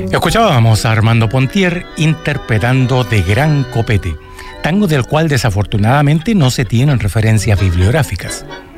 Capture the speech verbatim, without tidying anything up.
Escuchábamos a Armando Pontier interpretando De Gran Copete, tango del cual desafortunadamente no se tienen referencias bibliográficas.